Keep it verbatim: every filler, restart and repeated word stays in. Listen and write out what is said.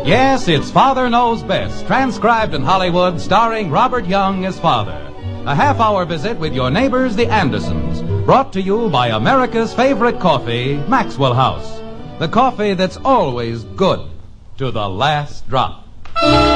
Yes, it's Father Knows Best, transcribed in Hollywood, starring Robert Young as Father. A half-hour visit with your neighbors, the Andersons, brought to you by America's favorite coffee, Maxwell House. The coffee that's always good to the last drop.